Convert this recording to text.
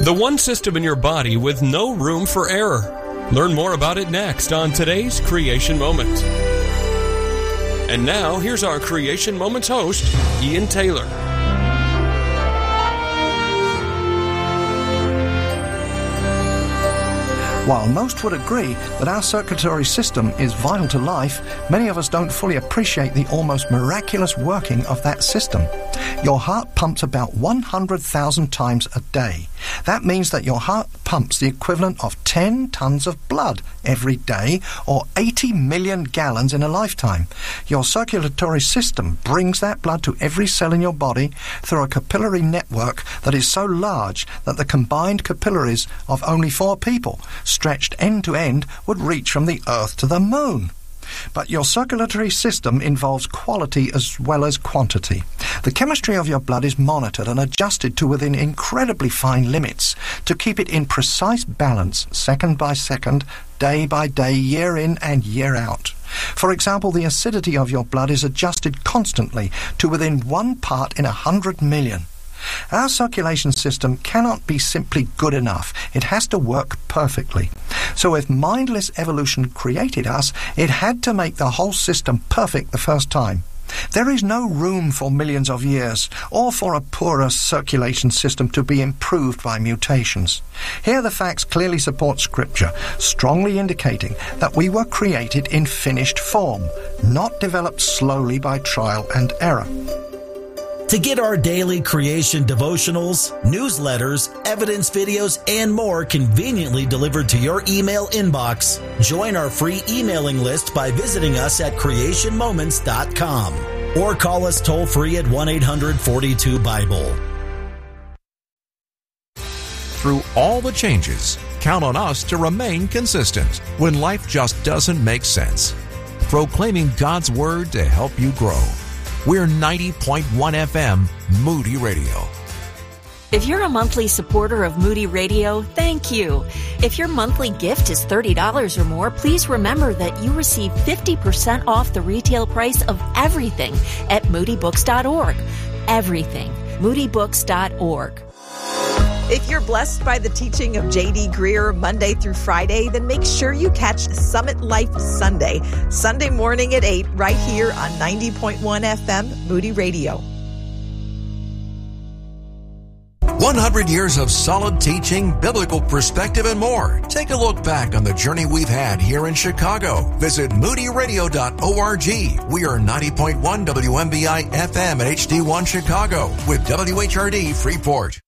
The one system in your body with no room for error. Learn more about it next on today's Creation Moment. And now, here's our Creation Moments host, Ian Taylor. While most would agree that our circulatory system is vital to life, many of us don't fully appreciate the almost miraculous working of that system. Your heart pumps about 100,000 times a day. That means that your heart pumps the equivalent of 10 tons of blood every day, or 80 million gallons in a lifetime. Your circulatory system brings that blood to every cell in your body through a capillary network that is so large that the combined capillaries of only 4 people, stretched end to end, would reach from the Earth to the Moon. But your circulatory system involves quality as well as quantity. The chemistry of your blood is monitored and adjusted to within incredibly fine limits to keep it in precise balance, second by second, day by day, year in and year out. For example, the acidity of your blood is adjusted constantly to within 1 part in 100 million. Our circulation system cannot be simply good enough. It has to work perfectly. So if mindless evolution created us, it had to make the whole system perfect the first time. There is no room for millions of years, or for a poorer circulation system to be improved by mutations. Here the facts clearly support Scripture, strongly indicating that we were created in finished form, not developed slowly by trial and error. To get our daily creation devotionals, newsletters, evidence videos, and more conveniently delivered to your email inbox, join our free emailing list by visiting us at creationmoments.com or call us toll-free at 1-800-42-BIBLE. Through all the changes, count on us to remain consistent when life just doesn't make sense. Proclaiming God's Word to help you grow. We're 90.1 FM, Moody Radio. If you're a monthly supporter of Moody Radio, thank you. If your monthly gift is $30 or more, please remember that you receive 50% off the retail price of everything at moodybooks.org. Everything. moodybooks.org. If you're blessed by the teaching of J.D. Greer Monday through Friday, then make sure you catch Summit Life Sunday, Sunday morning at 8, right here on 90.1 FM, Moody Radio. 100 years of solid teaching, biblical perspective, and more. Take a look back on the journey we've had here in Chicago. Visit moodyradio.org. We are 90.1 WMBI FM at HD1 Chicago with WHRD Freeport.